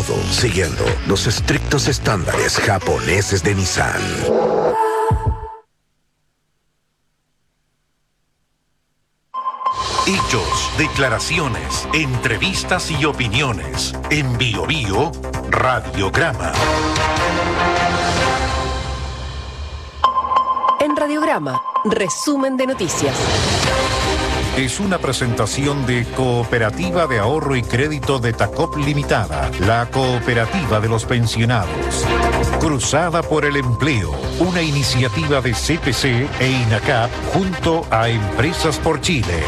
todo siguiendo los estrictos estándares japoneses de Nissan. Hechos, declaraciones, entrevistas y opiniones. En Bio Bio Radiograma. En Radiograma, resumen de noticias. Es una presentación de Cooperativa de Ahorro y Crédito de Tacop Limitada, la cooperativa de los pensionados. Cruzada por el Empleo, una iniciativa de CPC e INACAP junto a Empresas por Chile.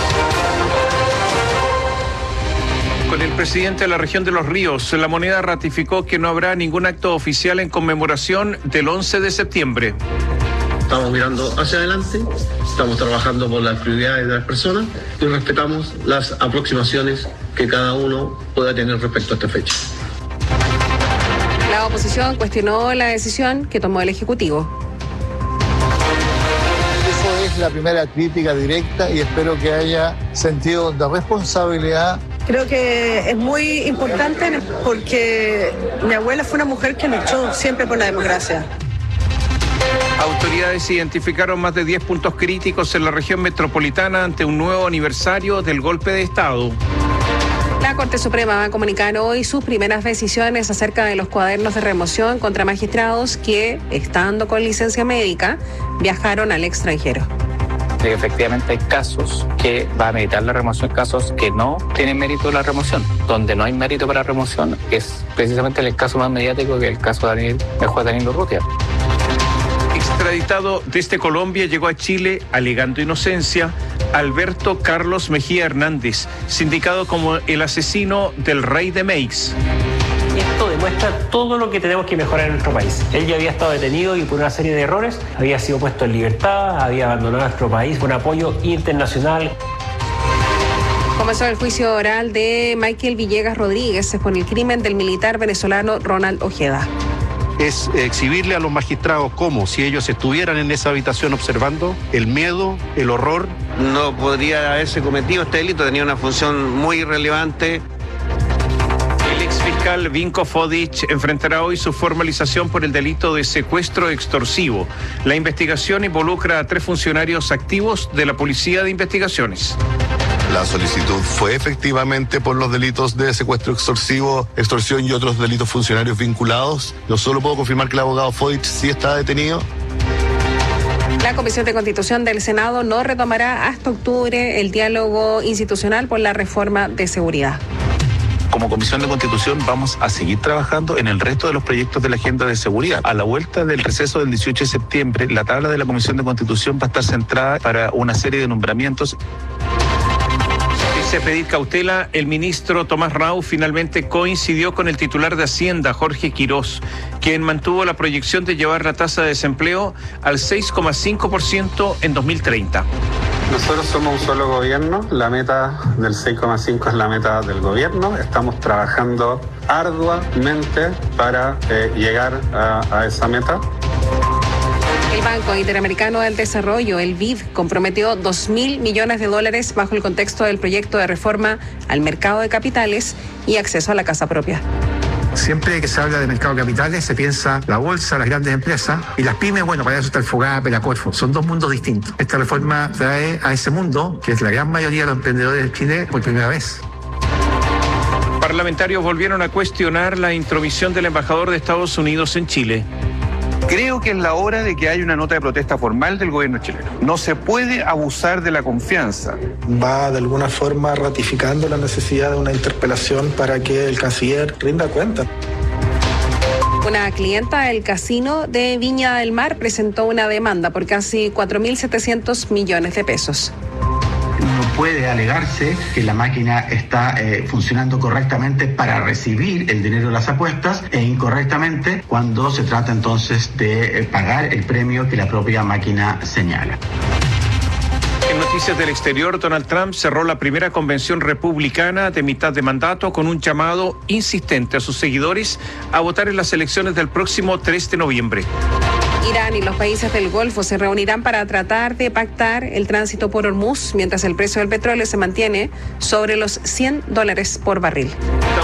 Con el presidente de la región de Los Ríos, La Moneda ratificó que no habrá ningún acto oficial en conmemoración del 11 de septiembre. Estamos mirando hacia adelante, estamos trabajando por las prioridades de las personas y respetamos las aproximaciones que cada uno pueda tener respecto a esta fecha. La oposición cuestionó la decisión que tomó el Ejecutivo. Eso es la primera crítica directa y espero que haya sentido de responsabilidad. Creo que es muy importante porque mi abuela fue una mujer que luchó siempre por la democracia. Autoridades identificaron más de 10 puntos críticos en la región metropolitana ante un nuevo aniversario del golpe de Estado. La Corte Suprema va a comunicar hoy sus primeras decisiones acerca de los cuadernos de remoción contra magistrados que, estando con licencia médica, viajaron al extranjero. Efectivamente hay casos que va a meditar la remoción, casos que no tienen mérito la remoción. Donde no hay mérito para remoción es precisamente el caso más mediático, que es el caso de juez Danilo Urrutia. Extraditado desde Colombia, llegó a Chile alegando inocencia Alberto Carlos Mejía Hernández, sindicado como el asesino del rey de Meix. Esto demuestra todo lo que tenemos que mejorar en nuestro país. Él ya había estado detenido y por una serie de errores había sido puesto en libertad, había abandonado nuestro país por apoyo internacional. Comenzó el juicio oral de Michael Villegas Rodríguez por el crimen del militar venezolano Ronald Ojeda. Es exhibirle a los magistrados como si ellos estuvieran en esa habitación observando el miedo, el horror. No podría haberse cometido este delito, tenía una función muy relevante. El exfiscal Vinko Fodic enfrentará hoy su formalización por el delito de secuestro extorsivo. La investigación involucra a 3 funcionarios activos de la Policía de Investigaciones. La solicitud fue efectivamente por los delitos de secuestro extorsivo, extorsión y otros delitos funcionarios vinculados. Yo solo puedo confirmar que el abogado Fodic sí está detenido. La Comisión de Constitución del Senado no retomará hasta octubre el diálogo institucional por la reforma de seguridad. Como Comisión de Constitución vamos a seguir trabajando en el resto de los proyectos de la agenda de seguridad. A la vuelta del receso del 18 de septiembre, la tabla de la Comisión de Constitución va a estar centrada para una serie de nombramientos. Pese a pedir cautela, el ministro Tomás Rau finalmente coincidió con el titular de Hacienda, Jorge Quirós, quien mantuvo la proyección de llevar la tasa de desempleo al 6,5% en 2030. Nosotros somos un solo gobierno, la meta del 6,5 es la meta del gobierno, estamos trabajando arduamente para llegar a esa meta. El Banco Interamericano del Desarrollo, el BID, comprometió $2.000 millones bajo el contexto del proyecto de reforma al mercado de capitales y acceso a la casa propia. Siempre que se habla de mercado de capitales se piensa la bolsa, las grandes empresas y las pymes. Bueno, para eso está el FOGAPE, la Corfo. Son 2 mundos distintos. Esta reforma trae a ese mundo, que es la gran mayoría de los emprendedores de Chile, por primera vez. Parlamentarios volvieron a cuestionar la intromisión del embajador de Estados Unidos en Chile. Creo que es la hora de que haya una nota de protesta formal del gobierno chileno. No se puede abusar de la confianza. Va de alguna forma ratificando la necesidad de una interpelación para que el canciller rinda cuenta. Una clienta del casino de Viña del Mar presentó una demanda por casi 4.700 millones de pesos. No puede alegarse que la máquina está funcionando correctamente para recibir el dinero de las apuestas e incorrectamente cuando se trata entonces de pagar el premio que la propia máquina señala. En noticias del exterior, Donald Trump cerró la primera convención republicana de mitad de mandato con un llamado insistente a sus seguidores a votar en las elecciones del próximo 3 de noviembre. Irán y los países del Golfo se reunirán para tratar de pactar el tránsito por Hormuz, mientras el precio del petróleo se mantiene sobre los $100 por barril.